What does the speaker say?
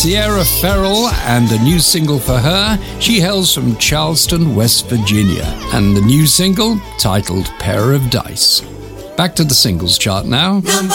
Sierra Ferrell and a new single for her. She hails from Charleston, West Virginia, and the new single titled Pair of Dice. Back to the singles chart now. Number